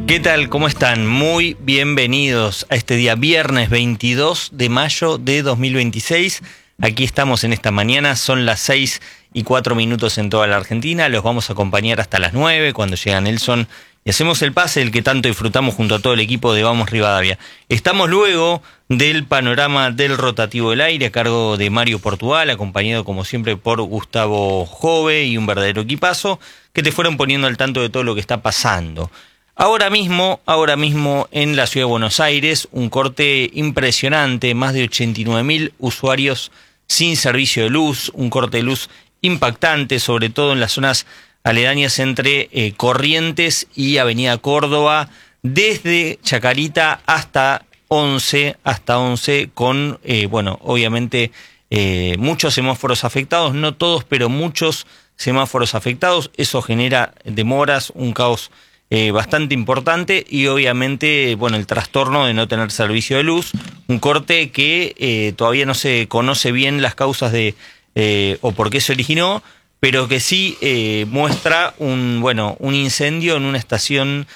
¿Qué tal? ¿Cómo están? Muy bienvenidos a este día viernes 22 de mayo de 2026. Aquí estamos en esta mañana, son las 6:04 en toda la Argentina. Los vamos a acompañar hasta las 9 cuando llega Nelson y hacemos el pase del que tanto disfrutamos junto a todo el equipo de Vamos Rivadavia. Estamos luego del panorama del rotativo del aire a cargo de Mario Portugal, acompañado como siempre por Gustavo Jove y un verdadero equipazo que te fueron poniendo al tanto de todo lo que está pasando. Ahora mismo en la ciudad de Buenos Aires, un corte impresionante, más de 89.000 usuarios sin servicio de luz, un corte de luz impactante, sobre todo en las zonas aledañas entre Corrientes y Avenida Córdoba, desde Chacarita hasta 11, con, obviamente muchos semáforos afectados, no todos, pero muchos semáforos afectados. Eso genera demoras, un caos bastante importante y obviamente el trastorno de no tener servicio de luz, un corte que todavía no se conoce bien las causas de o por qué se originó, pero que sí muestra un incendio en una estación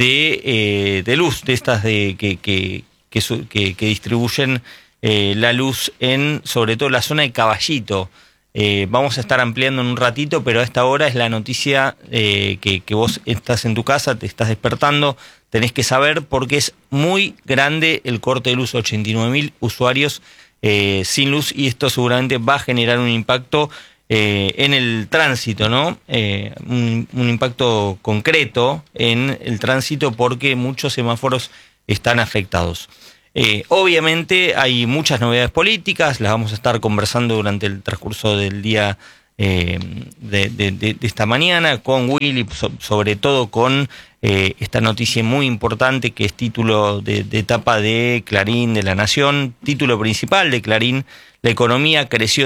de luz, de estas que distribuyen la luz en sobre todo la zona de Caballito. Vamos a estar ampliando en un ratito, pero a esta hora es la noticia que vos estás en tu casa, te estás despertando, tenés que saber porque es muy grande el corte de luz, 89.000 usuarios sin luz, y esto seguramente va a generar un impacto en el tránsito, ¿no? Un impacto concreto en el tránsito porque muchos semáforos están afectados. Obviamente hay muchas novedades políticas, las vamos a estar conversando durante el transcurso del día de esta mañana con Willy, sobre todo con esta noticia muy importante que es título de etapa de Clarín de La Nación, título principal de Clarín: la economía creció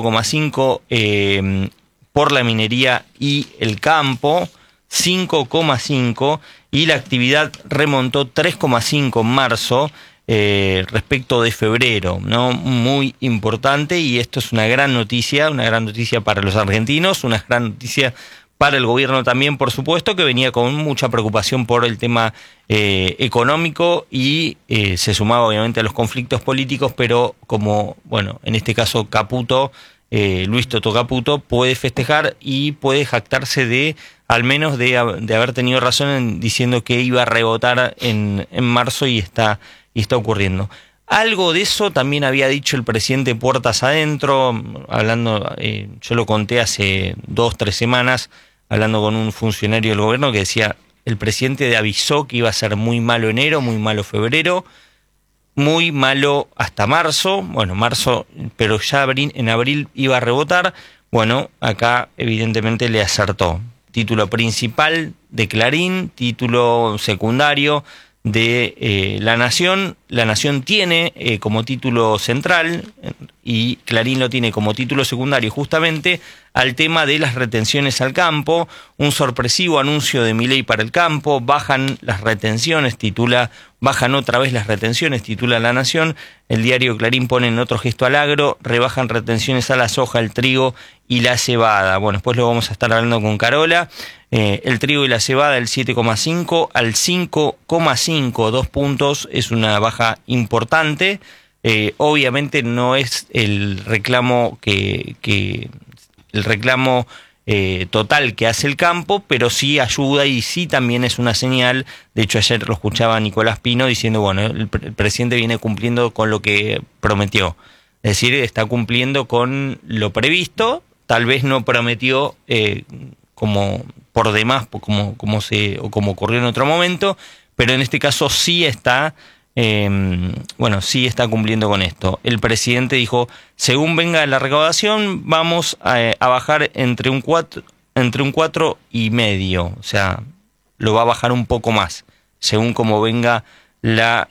5,5 por la minería y el campo, 5,5, y la actividad remontó 3,5 en marzo, respecto de febrero, ¿no? Muy importante, y esto es una gran noticia para los argentinos, una gran noticia para el gobierno también, por supuesto, que venía con mucha preocupación por el tema económico y se sumaba obviamente a los conflictos políticos, pero como, en este caso Caputo, Luis Toto Caputo, puede festejar y puede jactarse de, al menos de haber tenido razón diciendo que iba a rebotar en marzo y está ocurriendo. Algo de eso también había dicho el presidente puertas adentro, hablando, yo lo conté hace 2-3 semanas, hablando con un funcionario del gobierno que decía, el presidente avisó que iba a ser muy malo enero, muy malo febrero, muy malo hasta marzo, pero ya en abril iba a rebotar. Acá evidentemente le acertó. Título principal de Clarín, título secundario de La Nación. La Nación tiene como título central y Clarín lo tiene como título secundario justamente al tema de las retenciones al campo. Un sorpresivo anuncio de Milei para el campo, bajan las retenciones, bajan otra vez las retenciones, titula La Nación. El diario Clarín pone en otro gesto al agro, rebajan retenciones a la soja, el trigo y la cebada. Después lo vamos a estar hablando con Carola. El trigo y la cebada del 7,5 al 5,5, 2 puntos, es una baja importante. Obviamente no es el reclamo total que hace el campo, pero sí ayuda y sí también es una señal. De hecho, ayer lo escuchaba Nicolás Pino diciendo, el presidente viene cumpliendo con lo que prometió. Es decir, está cumpliendo con lo previsto, tal vez no prometió como por demás, como ocurrió en otro momento, pero en este caso sí está cumpliendo con esto. El presidente dijo, según venga la recaudación, vamos a bajar entre un 4,5, o sea, lo va a bajar un poco más, según como venga la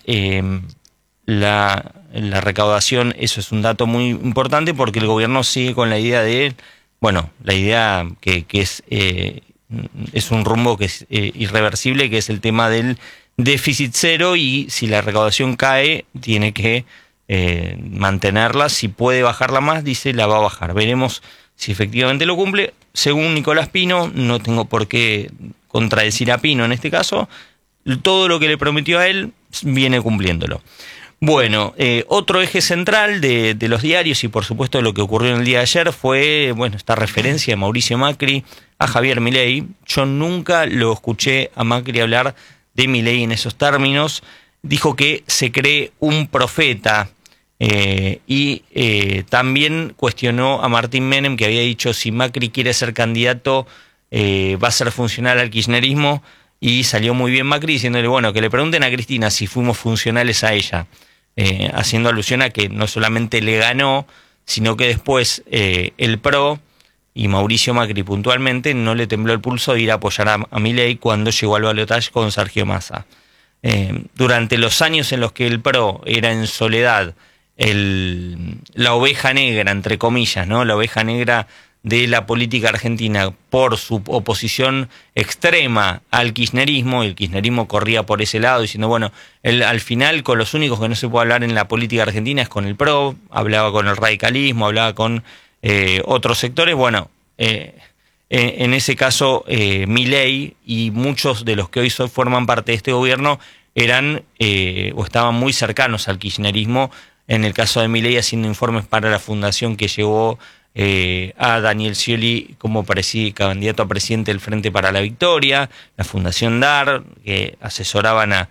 recaudación. Eso es un dato muy importante porque el gobierno sigue con la idea de, que es un rumbo que es irreversible, que es el tema del déficit cero, y si la recaudación cae, tiene que mantenerla. Si puede bajarla más, dice, la va a bajar. Veremos si efectivamente lo cumple. Según Nicolás Pino, no tengo por qué contradecir a Pino en este caso, todo lo que le prometió a él viene cumpliéndolo. Bueno, otro eje central de los diarios y por supuesto lo que ocurrió en el día de ayer fue, bueno, esta referencia de Mauricio Macri a Javier Milei. Yo nunca lo escuché a Macri hablar de Milei en esos términos. Dijo que se cree un profeta y también cuestionó a Martín Menem, que había dicho si Macri quiere ser candidato va a ser funcional al kirchnerismo, y salió muy bien Macri diciéndole, bueno, que le pregunten a Cristina si fuimos funcionales a ella, haciendo alusión a que no solamente le ganó, sino que después el PRO y Mauricio Macri puntualmente no le tembló el pulso de ir a apoyar a Milei cuando llegó al balotaje con Sergio Massa. Durante los años en los que el PRO era en soledad la oveja negra, entre comillas, ¿no? La oveja negra de la política argentina por su oposición extrema al kirchnerismo, y el kirchnerismo corría por ese lado diciendo, bueno, al final con los únicos que no se puede hablar en la política argentina es con el PRO, hablaba con el radicalismo, hablaba con otros sectores, bueno, en ese caso Milei y muchos de los que hoy forman parte de este gobierno eran o estaban muy cercanos al kirchnerismo. En el caso de Milei, haciendo informes para la fundación que llevó a Daniel Scioli como candidato a presidente del Frente para la Victoria, la Fundación DAR, que asesoraban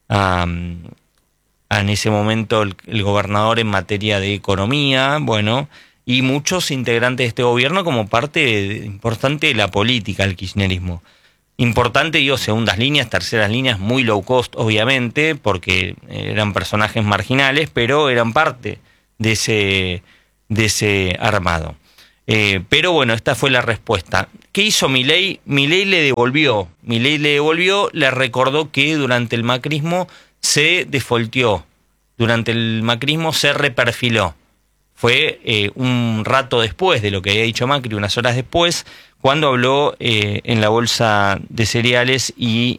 en ese momento el gobernador en materia de economía, bueno, y muchos integrantes de este gobierno como parte importante de la política, el kirchnerismo. Importante, digo, segundas líneas, terceras líneas, muy low cost, obviamente, porque eran personajes marginales, pero eran parte de ese armado. Pero bueno, esta fue la respuesta. ¿Qué hizo Milei? Milei le devolvió, le recordó que durante el macrismo se defaulteó, durante el macrismo se reperfiló. Fue un rato después de lo que había dicho Macri, unas horas después, cuando habló en la bolsa de cereales y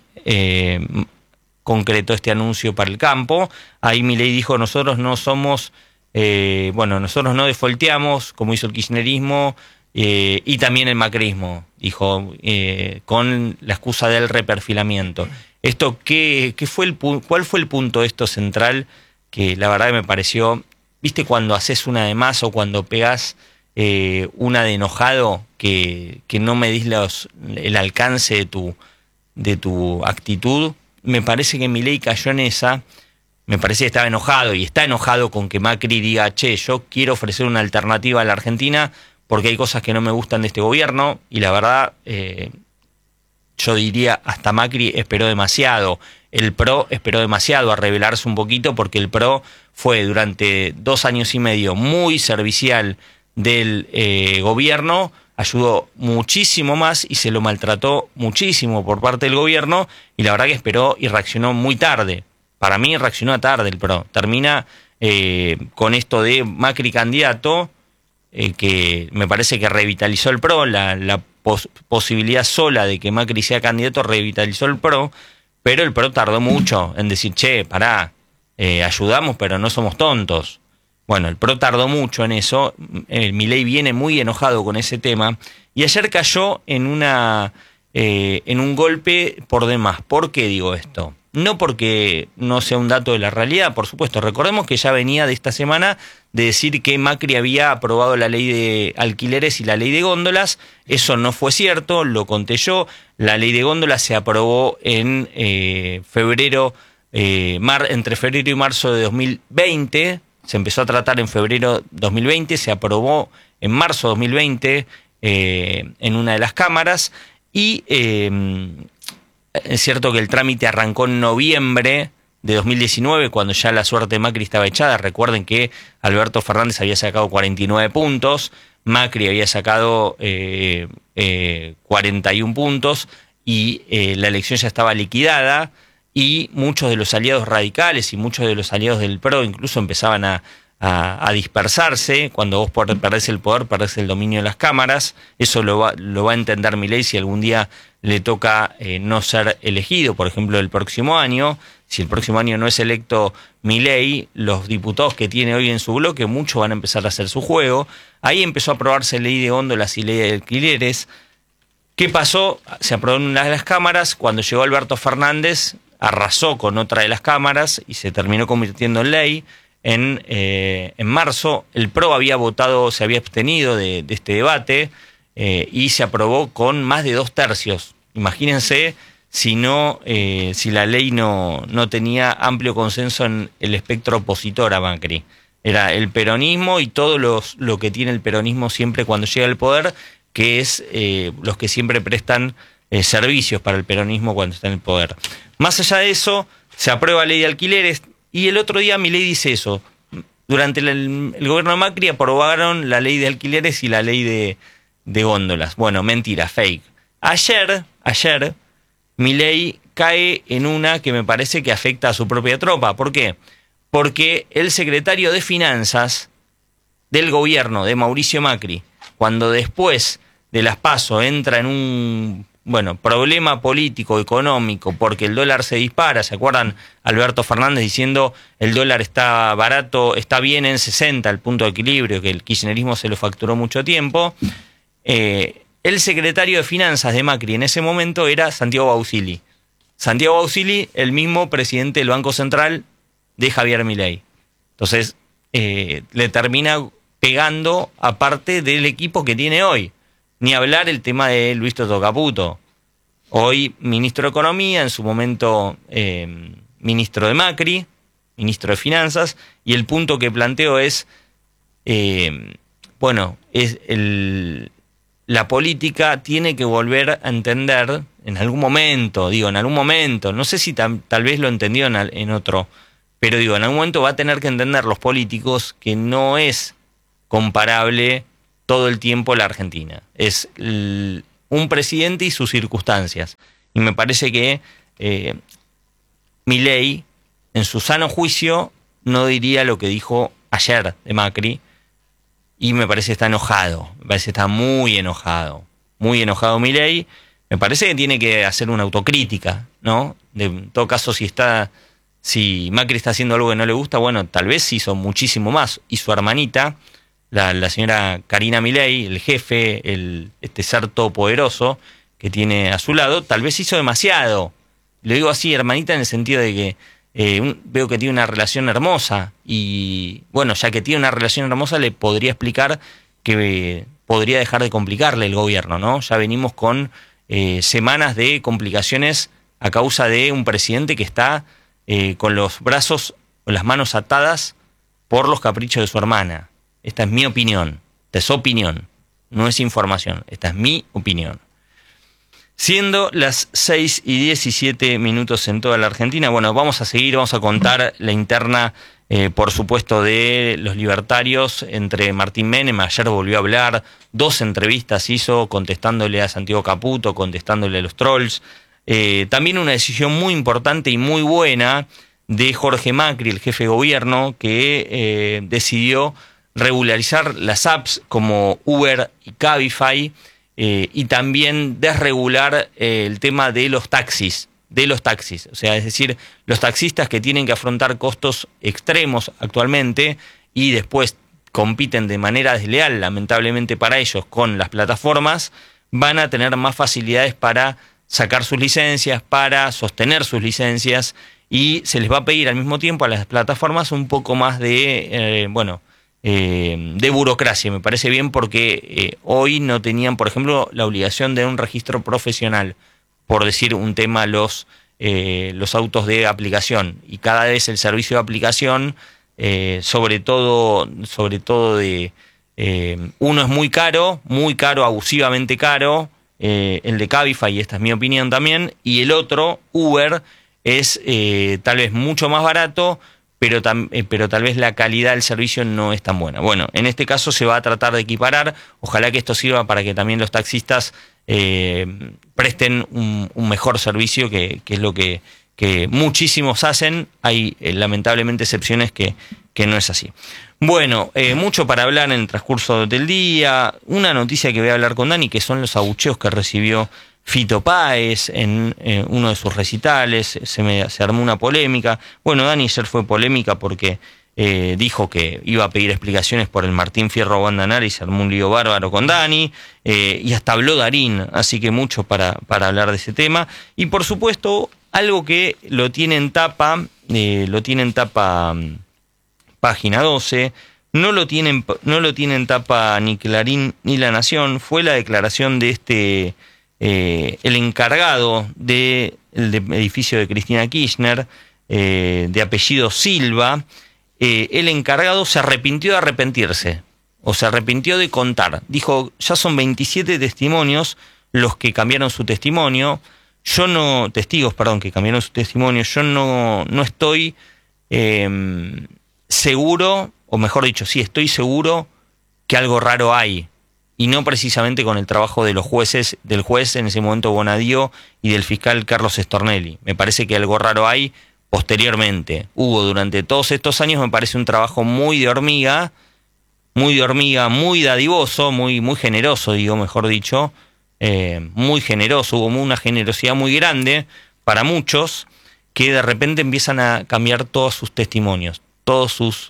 concretó este anuncio para el campo. Ahí Milei dijo, nosotros no somos, nosotros no defaulteamos, como hizo el kirchnerismo, y también el macrismo, dijo, con la excusa del reperfilamiento. Esto, ¿cuál fue el punto de esto central? Que la verdad me pareció, ¿viste cuando haces una de más o cuando pegás una de enojado que no medís el alcance de tu actitud? Me parece que Milei cayó en esa. Me parece que estaba enojado y está enojado con que Macri diga, che, yo quiero ofrecer una alternativa a la Argentina porque hay cosas que no me gustan de este gobierno, y la verdad, yo diría, hasta Macri esperó demasiado. El PRO esperó demasiado a rebelarse un poquito, porque el PRO fue durante 2 años y medio muy servicial del gobierno, ayudó muchísimo más y se lo maltrató muchísimo por parte del gobierno, y la verdad que esperó y reaccionó muy tarde. Para mí reaccionó tarde el PRO. Termina con esto de Macri candidato, que me parece que revitalizó el PRO, la posibilidad sola de que Macri sea candidato revitalizó el PRO, pero el PRO tardó mucho en decir, che, pará, ayudamos pero no somos tontos. Bueno, el PRO tardó mucho en eso. Milei viene muy enojado con ese tema y ayer cayó en un golpe por demás. ¿Por qué digo esto? No porque no sea un dato de la realidad, por supuesto. Recordemos que ya venía de esta semana de decir que Macri había aprobado la ley de alquileres y la ley de góndolas. Eso no fue cierto, lo conté yo. La ley de góndolas se aprobó en entre febrero y marzo de 2020. Se empezó a tratar en febrero 2020, se aprobó en marzo 2020 en una de las cámaras, y es cierto que el trámite arrancó en noviembre de 2019, cuando ya la suerte de Macri estaba echada. Recuerden que Alberto Fernández había sacado 49 puntos, Macri había sacado 41 puntos, y la elección ya estaba liquidada, y muchos de los aliados radicales y muchos de los aliados del PRO incluso empezaban a dispersarse. Cuando vos perdés el poder, perdés el dominio de las cámaras. Eso lo va a entender Milei si algún día le toca no ser elegido, por ejemplo, el próximo año. Si el próximo año no es electo Milei, los diputados que tiene hoy en su bloque, muchos van a empezar a hacer su juego. Ahí empezó a aprobarse ley de góndolas y ley de alquileres. ¿Qué pasó? Se aprobó en una de las cámaras. Cuando llegó Alberto Fernández arrasó con otra de las cámaras y se terminó convirtiendo en ley. En marzo el PRO se había abstenido de este debate y se aprobó con más de 2/3. Imagínense si la ley no tenía amplio consenso en el espectro opositor a Macri. Era el peronismo y todo lo que tiene el peronismo siempre cuando llega al poder, que es los que siempre prestan servicios para el peronismo cuando está en el poder. Más allá de eso, se aprueba la ley de alquileres y el otro día Milei dice eso. Durante el gobierno de Macri aprobaron la ley de alquileres y la ley de góndolas. Bueno, mentira, fake. Ayer Milei cae en una que me parece que afecta a su propia tropa. ¿Por qué? Porque el secretario de Finanzas del gobierno de Mauricio Macri, cuando después de las PASO entra en un problema político, económico, porque el dólar se dispara, ¿se acuerdan? Alberto Fernández diciendo el dólar está barato, está bien en 60, el punto de equilibrio, que el kirchnerismo se lo facturó mucho tiempo. El secretario de Finanzas de Macri en ese momento era Santiago Bausili. Santiago Bausili, el mismo presidente del Banco Central de Javier Milei. Entonces, le termina pegando a parte del equipo que tiene hoy. Ni hablar el tema de Luis Toto Caputo, hoy ministro de Economía, en su momento ministro de Macri, ministro de Finanzas, y el punto que planteo es, la política tiene que volver a entender en algún momento, no sé si tal vez lo entendió en otro, pero en algún momento va a tener que entender los políticos que no es comparable todo el tiempo la Argentina. Es un presidente y sus circunstancias. Y me parece que Milei, en su sano juicio, no diría lo que dijo ayer de Macri, y me parece que está enojado, me parece que está muy enojado Milei. Me parece que tiene que hacer una autocrítica, ¿no? En todo caso, si Macri está haciendo algo que no le gusta, bueno, tal vez hizo muchísimo más. Y su hermanita, la señora Karina Milei, el jefe, este ser todopoderoso que tiene a su lado, tal vez hizo demasiado. Le digo así, hermanita, en el sentido de que veo que tiene una relación hermosa y, ya que tiene una relación hermosa, le podría explicar que podría dejar de complicarle el gobierno, ¿no? Ya venimos con semanas de complicaciones a causa de un presidente que está con los brazos o las manos atadas por los caprichos de su hermana. Esta es mi opinión, esta es opinión, no es información, esta es mi opinión. Siendo las 6:17 en toda la Argentina, vamos a seguir, vamos a contar la interna, por supuesto, de los libertarios entre Martín Menem. Ayer volvió a hablar, 2 entrevistas hizo, contestándole a Santiago Caputo, contestándole a los trolls. También una decisión muy importante y muy buena de Jorge Macri, el jefe de gobierno, que decidió regularizar las apps como Uber y Cabify, y también desregular el tema de los taxis, o sea, es decir, los taxistas que tienen que afrontar costos extremos actualmente y después compiten de manera desleal, lamentablemente para ellos, con las plataformas, van a tener más facilidades para sacar sus licencias, para sostener sus licencias, y se les va a pedir al mismo tiempo a las plataformas un poco más de burocracia. Me parece bien porque hoy no tenían, por ejemplo, la obligación de un registro profesional, por decir un tema, los autos de aplicación, y cada vez el servicio de aplicación, sobre todo de uno es muy caro, abusivamente caro, el de Cabify, y esta es mi opinión también, y el otro, Uber, es tal vez mucho más barato, pero tal vez la calidad del servicio no es tan buena. Bueno, en este caso se va a tratar de equiparar. Ojalá que esto sirva para que también los taxistas presten un mejor servicio, que es lo que muchísimos hacen. Hay lamentablemente excepciones que no es así. Bueno, mucho para hablar en el transcurso del día. Una noticia que voy a hablar con Dani, que son los abucheos que recibió Fito Páez en uno de sus recitales. Se armó una polémica. Bueno, Dani ayer fue polémica porque dijo que iba a pedir explicaciones por el Martín Fierro Bandanara y se armó un lío bárbaro con Dani, y hasta habló Darín, así que mucho para hablar de ese tema. Y por supuesto, algo que lo tiene en tapa, página 12, no lo tiene en tapa ni Clarín ni La Nación, fue la declaración de el encargado del edificio de Cristina Kirchner, de apellido Silva. El encargado se arrepintió de arrepentirse, o se arrepintió de contar. Dijo, ya son 27 testimonios los que cambiaron su testimonio. Testigos, que cambiaron su testimonio. Yo no estoy seguro, o mejor dicho, sí estoy seguro que algo raro hay. Y no precisamente con el trabajo de los jueces, del juez en ese momento Bonadío y del fiscal Carlos Stornelli. Me parece que algo raro hay posteriormente. Hubo durante todos estos años, me parece un trabajo muy de hormiga, muy dadivoso, muy generoso, mejor dicho, muy generoso. Hubo una generosidad muy grande para muchos que de repente empiezan a cambiar todos sus testimonios, todos sus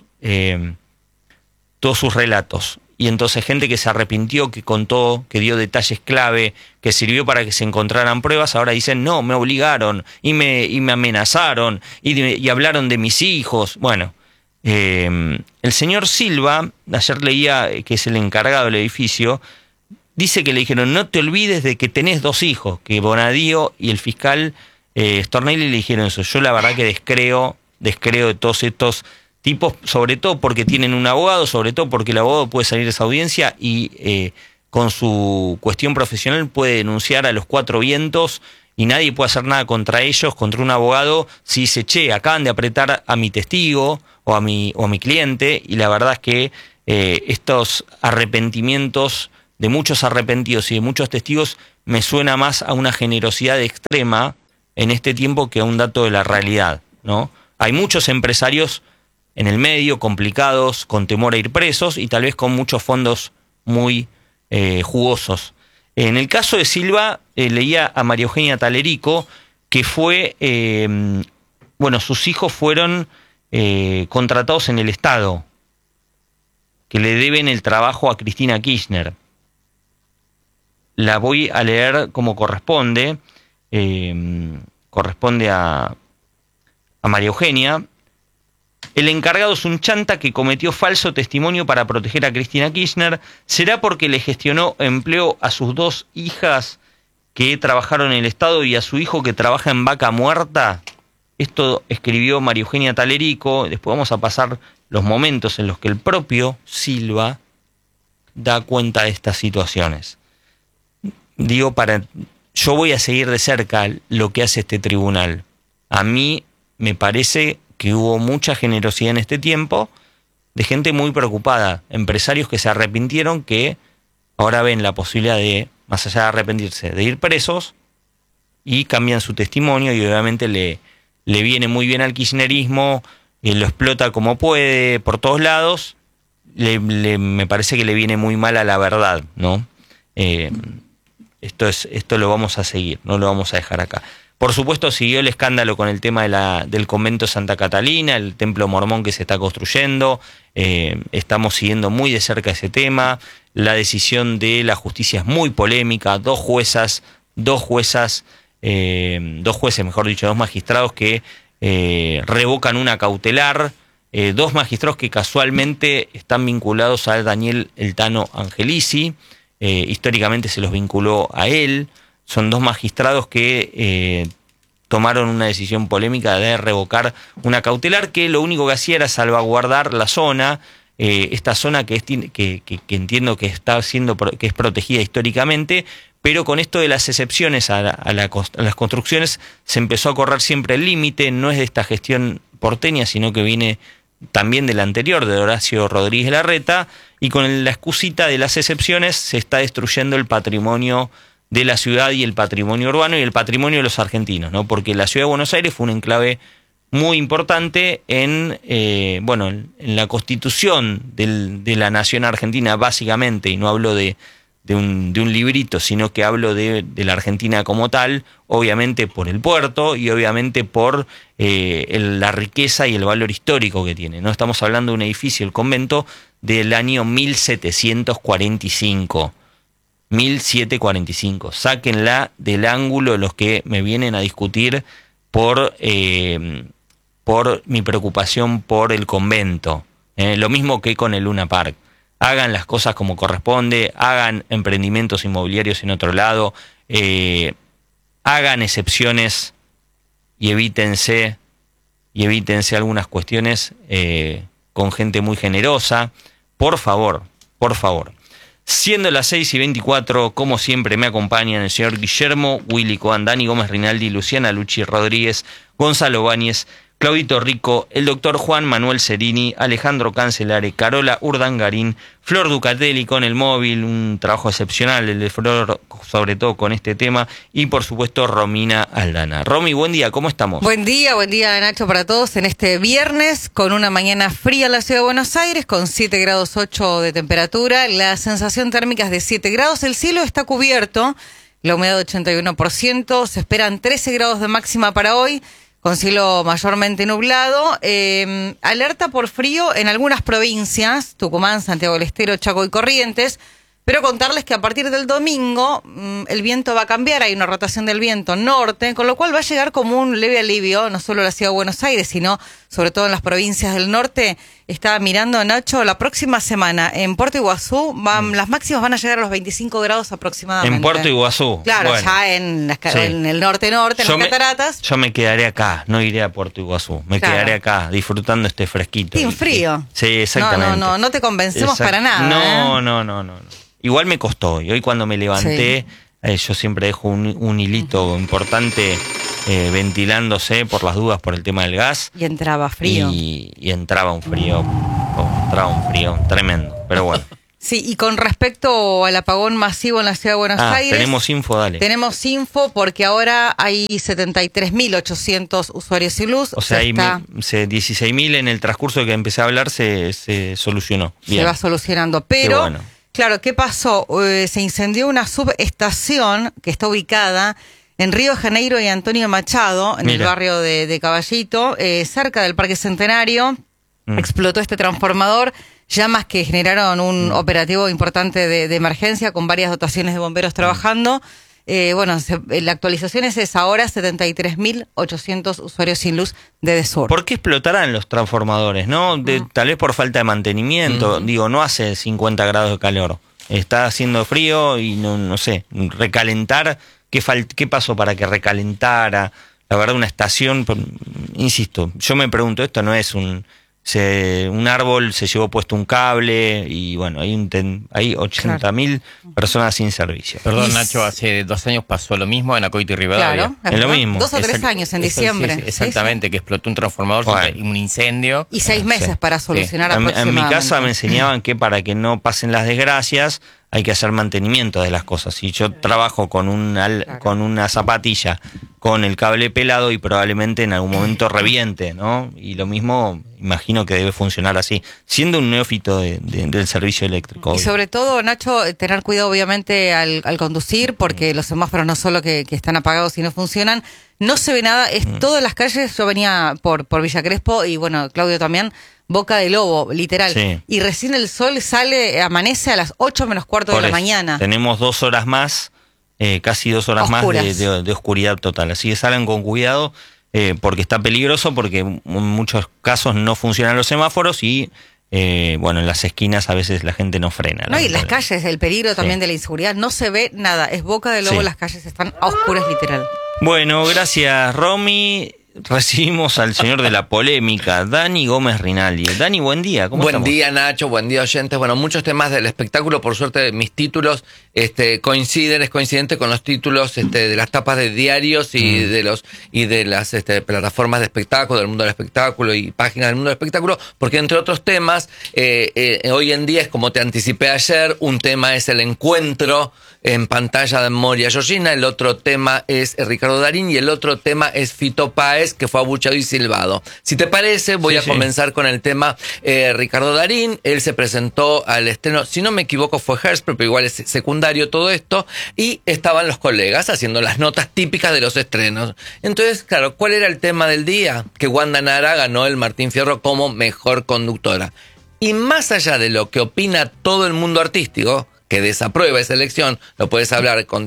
relatos. Y entonces gente que se arrepintió, que contó, que dio detalles clave, que sirvió para que se encontraran pruebas, ahora dicen, no, me obligaron y me amenazaron y hablaron de mis hijos. Bueno, el señor Silva, ayer leía que es el encargado del edificio, dice que le dijeron, no te olvides de que tenés 2 hijos, que Bonadío y el fiscal Stornelli le dijeron eso. Yo la verdad que descreo de todos estos tipos, sobre todo porque tienen un abogado, sobre todo porque el abogado puede salir de esa audiencia y con su cuestión profesional puede denunciar a los 4 vientos y nadie puede hacer nada contra ellos, contra un abogado, si dice, che, acaban de apretar a mi testigo o a mi cliente, y la verdad es que estos arrepentimientos de muchos arrepentidos y de muchos testigos me suena más a una generosidad extrema en este tiempo que a un dato de la realidad, ¿no? Hay muchos empresarios en el medio, complicados, con temor a ir presos y tal vez con muchos fondos muy jugosos. En el caso de Silva, leía a María Eugenia Talerico, que fue, sus hijos fueron contratados en el Estado, que le deben el trabajo a Cristina Kirchner. La voy a leer como corresponde. Corresponde a María Eugenia. El encargado es un chanta que cometió falso testimonio para proteger a Cristina Kirchner. ¿Será porque le gestionó empleo a sus 2 hijas que trabajaron en el Estado y a su hijo que trabaja en Vaca Muerta? Esto escribió María Eugenia Talerico. Después vamos a pasar los momentos en los que el propio Silva da cuenta de estas situaciones. Yo voy a seguir de cerca lo que hace este tribunal. A mí me parece que hubo mucha generosidad en este tiempo de gente muy preocupada, empresarios que se arrepintieron, que ahora ven la posibilidad de, más allá de arrepentirse, de ir presos y cambian su testimonio y obviamente le viene muy bien al kirchnerismo, lo explota como puede por todos lados, me parece que le viene muy mal a la verdad, ¿no? Esto lo vamos a seguir, no lo vamos a dejar acá. Por supuesto, siguió el escándalo con el tema del convento Santa Catalina, el templo mormón que se está construyendo. Estamos siguiendo muy de cerca ese tema. La decisión de la justicia es muy polémica. Dos jueces, mejor dicho, 2 magistrados que revocan una cautelar. 2 magistrados que casualmente están vinculados a Daniel El Tano Angelici. Históricamente se los vinculó a él. Son 2 magistrados que tomaron una decisión polémica de revocar una cautelar que lo único que hacía era salvaguardar la zona, esta zona que entiendo que que es protegida históricamente, pero con esto de las excepciones a las construcciones se empezó a correr siempre el límite. No es de esta gestión porteña, sino que viene también del anterior, de Horacio Rodríguez Larreta, y con la excusita de las excepciones se está destruyendo el patrimonio de la ciudad y el patrimonio urbano y el patrimonio de los argentinos, ¿no? Porque la ciudad de Buenos Aires fue un enclave muy importante en la constitución de la nación argentina, básicamente, y no hablo de un librito, sino que hablo de la Argentina como tal, obviamente por el puerto y obviamente por la riqueza y el valor histórico que tiene, ¿no? Estamos hablando de un edificio, el convento, del año 1745. 1745. Sáquenla del ángulo los que me vienen a discutir por mi preocupación por el convento. Lo mismo que con el Luna Park. Hagan las cosas como corresponde, hagan emprendimientos inmobiliarios en otro lado, hagan excepciones y evítense algunas cuestiones con gente muy generosa. Por favor. Siendo las 6:24, como siempre me acompañan el señor Guillermo Willy Coan, Dani Gómez Rinaldi, Luciana Luchi Rodríguez, Gonzalo Báñez, Claudito Rico, el doctor Juan Manuel Cerini, Alejandro Cancelare, Carola Urdangarín, Flor Ducatelli con el móvil, un trabajo excepcional el de Flor, sobre todo con este tema, y por supuesto Romina Aldana. Romy, buen día, ¿cómo estamos? Buen día Nacho para todos en este viernes, con una mañana fría en la ciudad de Buenos Aires, con 7 grados 8 de temperatura, la sensación térmica es de 7 grados, el cielo está cubierto, la humedad 81%, se esperan 13 grados de máxima para hoy, con cielo mayormente nublado, alerta por frío en algunas provincias, Tucumán, Santiago del Estero, Chaco y Corrientes, pero contarles que a partir del domingo el viento va a cambiar, hay una rotación del viento norte, con lo cual va a llegar como un leve alivio, no solo a la ciudad de Buenos Aires, sino sobre todo en las provincias del norte. Estaba mirando, Nacho, la próxima semana en Puerto Iguazú, las máximas van a llegar a los 25 grados aproximadamente. En Puerto Iguazú. Claro, bueno, ya en las norte, en las cataratas. Yo me quedaré acá, no iré a Puerto Iguazú. Me quedaré acá, disfrutando este fresquito. Sin frío. Sí, exactamente. No te convencemos para nada. No. Igual me costó, y hoy cuando me levanté, yo siempre dejo un hilito importante ventilándose por las dudas por el tema del gas. Y entraba frío. Y entraba un frío tremendo, pero bueno. Sí, y con respecto al apagón masivo en la ciudad de Buenos Aires... Tenemos info, dale. Tenemos info porque ahora hay 73.800 usuarios sin luz. O sea, hay 16.000 en el transcurso de que empecé a hablar se solucionó. Bien. Se va solucionando, pero... Bueno. Claro, ¿qué pasó? Se incendió una subestación que está ubicada en Río de Janeiro y Antonio Machado, en el barrio de Caballito, cerca del Parque Centenario. Explotó este transformador, llamas que generaron un operativo importante de emergencia con varias dotaciones de bomberos trabajando. La actualización es esa, ahora 73.800 usuarios sin luz de Edesur. ¿Por qué explotarán los transformadores? ¿No? Tal vez por falta de mantenimiento. Digo, no hace 50 grados de calor. Está haciendo frío y no sé, recalentar. ¿Qué pasó para que recalentara? La verdad, una estación, insisto, yo me pregunto, esto no es un árbol, se llevó puesto un cable y bueno, hay 80.000 personas sin servicio. Perdón, Nacho, hace 2 años pasó lo mismo en Acoito y Rivadavia. Claro, es lo mismo. 2 o 3 años en diciembre. Sí, exactamente, que explotó un transformador, un incendio. Y 6 meses para solucionar En aproximadamente. mi casa me enseñaban que para que no pasen las desgracias hay que hacer mantenimiento de las cosas. Si yo trabajo con una zapatilla con el cable pelado y probablemente en algún momento reviente, ¿no? Y lo mismo imagino que debe funcionar así, siendo un neófito del servicio eléctrico. Y sobre todo, Nacho, tener cuidado obviamente al conducir, porque los semáforos no solo que están apagados y no funcionan, no se ve nada, es todas las calles. Yo venía por Villa Crespo y bueno, Claudio también, boca de lobo, literal. Sí. Y recién el sol amanece a las 8 menos cuarto de la mañana. Tenemos 2 horas más, casi 2 horas oscuras. Más de oscuridad total. Así que salgan con cuidado, porque está peligroso, porque en muchos casos no funcionan los semáforos y en las esquinas a veces la gente no frena. No, y las calles, el peligro también de la inseguridad, no se ve nada, es boca de lobo, las calles están a oscuras literal. Bueno, gracias, Romy. Recibimos al señor de la polémica, Dani Gómez Rinaldi. Dani, buen día, ¿cómo estamos? Buen día, Nacho, buen día, oyentes. Bueno, muchos temas del espectáculo, por suerte mis títulos es coincidente con los títulos de las tapas de diarios y de las plataformas de espectáculo, del mundo del espectáculo y páginas del mundo del espectáculo, porque entre otros temas, hoy en día es como te anticipé ayer, un tema es el encuentro en pantalla de Moria Georgina, el otro tema es Ricardo Darín y el otro tema es Fito Páez, que fue abucheado y silbado. Si te parece, voy a comenzar con el tema Ricardo Darín. Él se presentó al estreno, si no me equivoco fue Hairspray, pero igual es secundario todo esto, y estaban los colegas haciendo las notas típicas de los estrenos. Entonces, claro, ¿cuál era el tema del día? Que Wanda Nara ganó el Martín Fierro como mejor conductora. Y más allá de lo que opina todo el mundo artístico, que desaprueba esa elección, lo puedes hablar con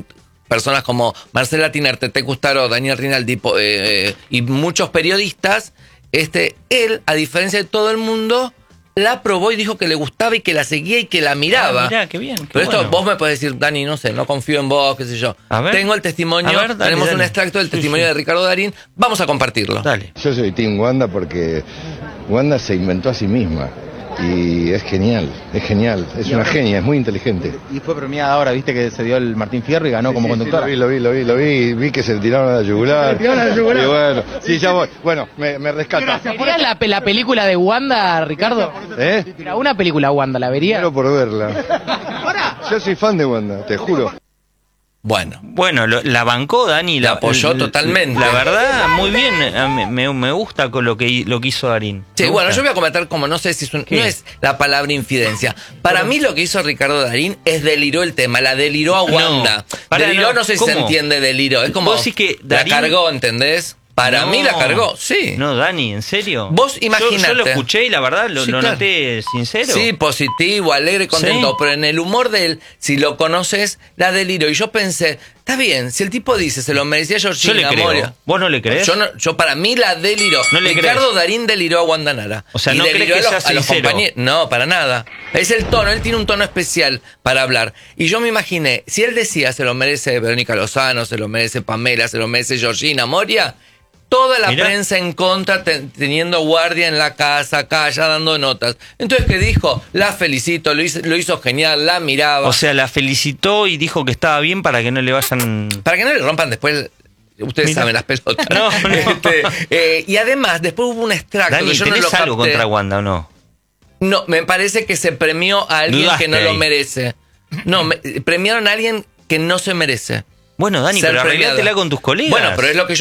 personas como Marcela Tiner, Tete Custaro, Daniel Rinaldi y muchos periodistas, él, a diferencia de todo el mundo, la probó y dijo que le gustaba y que la seguía y que la miraba. Mirá, qué bien. Pero esto vos me podés decir, Dani, no sé, no confío en vos, qué sé yo. A ver. Tengo el testimonio, A ver, dale, tenemos un dale. extracto del testimonio de Ricardo Darín, vamos a compartirlo. Dale. Yo soy Team Wanda porque Wanda se inventó a sí misma y es genial, es una genia, es muy inteligente. Y fue premiada ahora, viste que se dio el Martín Fierro y ganó como conductora. Sí, lo vi que se le tiraron a la yugular. Y bueno, sí, ya voy. Bueno, me rescata. ¿Verías la película de Wanda, Ricardo? Una película Wanda, ¿la vería? Quiero por verla. Yo soy fan de Wanda, te juro. Bueno, la bancó Dani. La apoyó totalmente. La verdad, muy bien. Me gusta con lo que hizo Darín. Sí, Me bueno, gusta. yo voy a comentar como no sé si es no es la palabra infidencia. Para mí lo que hizo Ricardo Darín es deliró el tema, la deliró a Wanda. Deliró, no sé si se entiende deliró. Es como ¿Vos decís que Darín la cargó, ¿entendés? Para mí la cargó, sí. No, Dani, ¿en serio? Vos imaginate. Yo lo escuché y la verdad lo claro. noté sincero. Sí, positivo, alegre, contento. Sí. Pero en el humor de él, si lo conoces, la deliró. Y yo pensé, está bien, si el tipo dice, se lo merecía Georgina Yo le creo. Moria. ¿Vos no le crees? Yo para mí la deliró. No le Ricardo crees. Darín deliró a Wanda Nara. O sea, y no crees deliró que a sea los sincero. compañeros. No, para nada. Es el tono, él tiene un tono especial para hablar. Y yo me imaginé, si él decía, se lo merece Verónica Lozano, se lo merece Pamela, se lo merece Georgina Moria, toda la Mirá. prensa en contra, teniendo guardia en la casa, acá, allá dando notas. Entonces, ¿qué dijo? La felicito, lo hizo genial, la miraba. O sea, la felicitó y dijo que estaba bien para que no le vayan... Para que no le rompan después, ustedes Mirá. saben, las pelotas. No. Y además, después hubo un extracto Dani, que yo no ¿tenés lo algo capté. contra Wanda o no? No, me parece que se premió a alguien Dudaste que no lo ahí. merece. No, premiaron a alguien que no se merece. Bueno, Dani, ser pero premiado. arreglátela con tus colegas. Bueno, pero es lo que yo